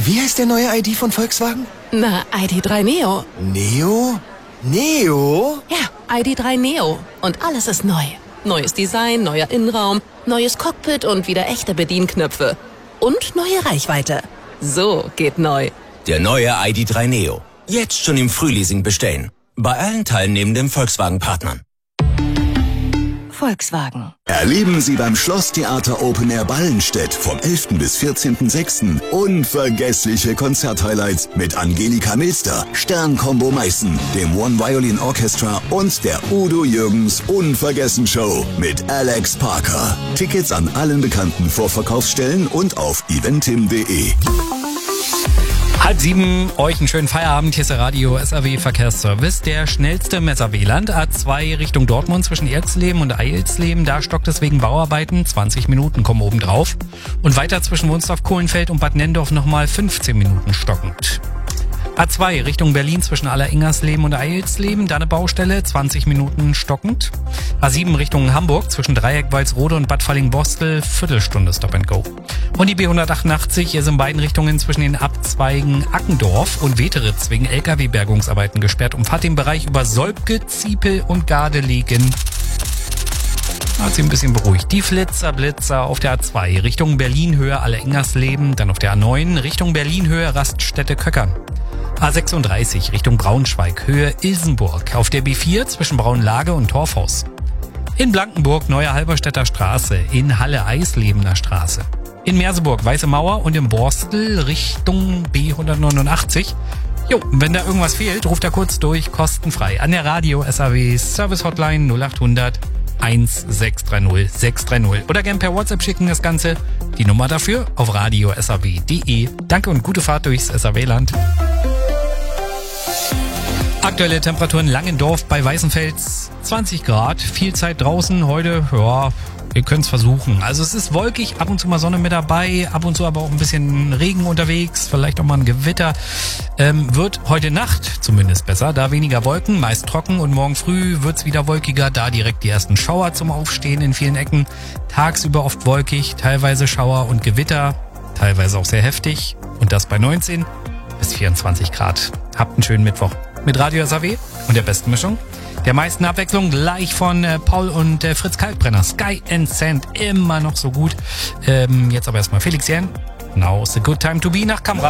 Wie heißt der neue ID von Volkswagen? Na, ID.3 Neo. Neo? Neo? Ja, ID.3 Neo. Und alles ist neu. Neues Design, neuer Innenraum, neues Cockpit und wieder echte Bedienknöpfe. Und neue Reichweite. So geht neu. Der neue ID.3 Neo. Jetzt schon im Frühleasing bestellen. Bei allen teilnehmenden Volkswagen-Partnern. Volkswagen. Erleben Sie beim Schlosstheater Open Air Ballenstedt vom 11. bis 14.06. unvergessliche Konzerthighlights mit Angelika Milster, Sternkombo Meißen, dem One Violin Orchestra und der Udo Jürgens Unvergessen-Show mit Alex Parker. Tickets an allen bekannten Vorverkaufsstellen und auf eventim.de. 6:30, euch einen schönen Feierabend. Hier ist der Radio SAW Verkehrsservice. Der schnellste im SAW-Land. A2 Richtung Dortmund zwischen Erzleben und Eilsleben. Da stockt es wegen Bauarbeiten. 20 Minuten kommen oben drauf. Und weiter zwischen Wunstorf-Kohlenfeld und Bad Nenndorf nochmal 15 Minuten stockend. A2 Richtung Berlin zwischen Alleringersleben und Eilsleben, da eine Baustelle, 20 Minuten stockend. A7 Richtung Hamburg zwischen Dreieck, Walsrode und Bad Falling-Bostel, Viertelstunde Stop and Go. Und die B188 ist in beiden Richtungen zwischen den Abzweigen Ackendorf und Weteritz wegen LKW-Bergungsarbeiten gesperrt. Umfahrt den Bereich über Solbke, Ziepel und Gardelegen. Hat sich ein bisschen beruhigt. Die Blitzer auf der A2 Richtung Berlin-Höhe Alleringersleben, dann auf der A9 Richtung Berlin-Höhe Raststätte Köckern. A36 Richtung Braunschweig, Höhe Ilsenburg. Auf der B4 zwischen Braunlage und Torfhaus. In Blankenburg Neue Halberstädter Straße. In Halle Eislebener Straße. In Merseburg Weiße Mauer und im Borstel Richtung B189. Jo, wenn da irgendwas fehlt, ruft er kurz durch, kostenfrei. An der Radio SAW Service Hotline 0800 1630 630. Oder gern per WhatsApp schicken das Ganze. Die Nummer dafür auf radiosaw.de. Danke und gute Fahrt durchs SAW-Land. Aktuelle Temperaturen Langendorf bei Weißenfels 20 Grad, viel Zeit draußen heute, ja, ihr könnt es versuchen. Also es ist wolkig, ab und zu mal Sonne mit dabei, ab und zu aber auch ein bisschen Regen unterwegs, vielleicht auch mal ein Gewitter. Wird heute Nacht zumindest besser, da weniger Wolken, meist trocken und morgen früh wird's wieder wolkiger, da direkt die ersten Schauer zum Aufstehen in vielen Ecken. Tagsüber oft wolkig, teilweise Schauer und Gewitter, teilweise auch sehr heftig und das bei 19 bis 24 Grad. Habt einen schönen Mittwoch. Mit Radio SAW und der besten Mischung. Der meisten Abwechslung gleich von Paul und Fritz Kalkbrenner. Sky and Sand, immer noch so gut. Jetzt aber erstmal Felix Jähn. Now is a good time to be nach Kamera.